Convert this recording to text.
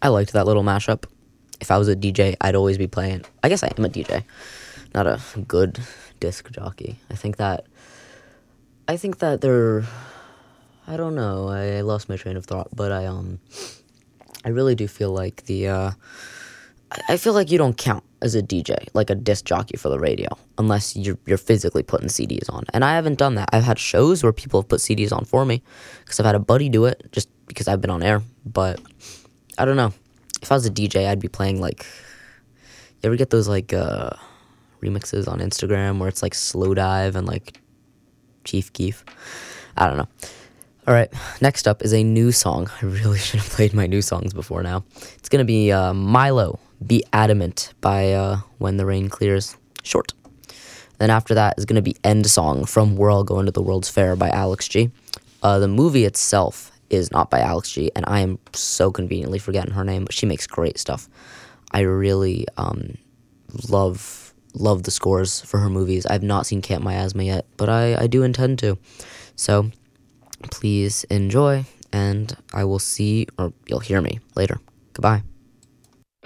I liked that little mashup. If I was a DJ, I'd always be playing. I guess I am a DJ, not a good disc jockey. I think that they're. I don't know. I lost my train of thought, but I really do feel like I feel like you don't count as a DJ, like a disc jockey for the radio, unless you're physically putting CDs on. And I haven't done that. I've had shows where people have put CDs on for me, because I've had a buddy do it, just because I've been on air. But I don't know. If I was a DJ, I'd be playing like. You ever get those like remixes on Instagram where it's like Slow Dive and like Chief Keef? I don't know. All right, next up is a new song. I really should have played my new songs before now. It's going to be Milo, Be Adamant by When the Rain Clears, short. Then after that is going to be End Song from We're All Going to the World's Fair by Alex G. The movie itself is not by Alex G, and I am so conveniently forgetting her name, but she makes great stuff. I really love the scores for her movies. I've not seen Camp Miasma yet, but I do intend to. So please enjoy, and I will see, or you'll hear me later. Goodbye.